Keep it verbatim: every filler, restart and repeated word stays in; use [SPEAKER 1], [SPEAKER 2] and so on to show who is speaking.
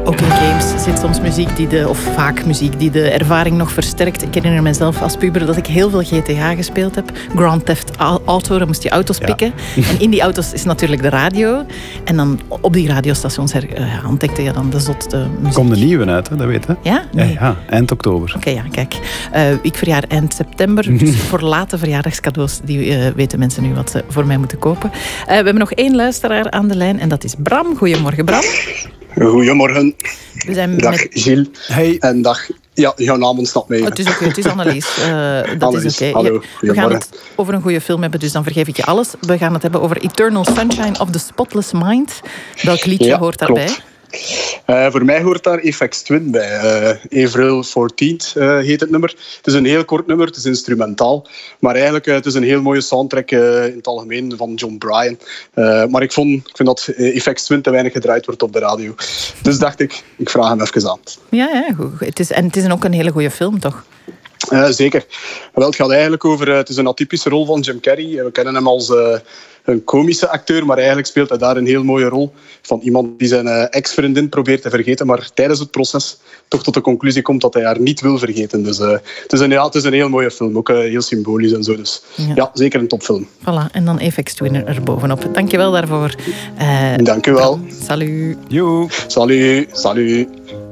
[SPEAKER 1] ook in games zit soms muziek, die de, of vaak muziek, die de ervaring nog versterkt. Ik herinner mezelf als puber dat ik heel veel G T A gespeeld heb. Grand Theft Auto, dan moest je auto's pikken. Ja. En in die auto's is natuurlijk de radio. En dan op die radiostations her, uh, ontdekte je dan de zotste muziek.
[SPEAKER 2] Komt de nieuwe uit, hè? Dat weet je.
[SPEAKER 1] Ja? Nee.
[SPEAKER 2] Ja, ja, eind oktober.
[SPEAKER 1] Oké, okay, ja, kijk. Uh, ik verjaar eind september, dus voor late verjaardagscadeaus, die uh, weten mensen nu wat ze voor mij moeten kopen. Uh, we hebben nog één luisteraar aan de lijn en dat is Bram. Goedemorgen, Bram.
[SPEAKER 3] Goedemorgen.
[SPEAKER 1] We zijn
[SPEAKER 3] dag
[SPEAKER 1] met...
[SPEAKER 3] Gilles.
[SPEAKER 2] Hey.
[SPEAKER 3] En dag... Ja, jouw naam ontsnapt mij.
[SPEAKER 1] Oh, het is oké, okay, het is Annelies. Uh, dat
[SPEAKER 3] Annelies,
[SPEAKER 1] is oké.
[SPEAKER 3] okay.
[SPEAKER 1] We gaan het over een goede film hebben, dus dan vergeef ik je alles. We gaan het hebben over Eternal Sunshine of the Spotless Mind. Welk liedje
[SPEAKER 3] ja,
[SPEAKER 1] hoort daarbij?
[SPEAKER 3] Klopt. Uh, voor mij hoort daar Aphex Twin bij. Uh, April fourteenth uh, heet het nummer. Het is een heel kort nummer, het is instrumentaal. Maar eigenlijk uh, het is een heel mooie soundtrack uh, in het algemeen van John Bryan. Uh, maar ik, vond, ik vind dat Aphex Twin te weinig gedraaid wordt op de radio. Dus dacht ik, ik vraag hem even aan.
[SPEAKER 1] Ja, ja goed. Het is, en het is ook een hele goede film, toch?
[SPEAKER 3] Uh, zeker. Wel, het gaat eigenlijk over... Uh, het is een atypische rol van Jim Carrey. We kennen hem als... Uh, een komische acteur, maar eigenlijk speelt hij daar een heel mooie rol van iemand die zijn uh, ex-vriendin probeert te vergeten, maar tijdens het proces toch tot de conclusie komt dat hij haar niet wil vergeten. Dus uh, het, is een, ja, het is een heel mooie film, ook uh, heel symbolisch en zo. Dus ja, ja zeker een topfilm.
[SPEAKER 1] Voilà, en dan Aphex Twin er bovenop. Dank je wel daarvoor.
[SPEAKER 3] Uh, Dank je wel.
[SPEAKER 1] Salut.
[SPEAKER 2] Joe.
[SPEAKER 3] Salut. Salut.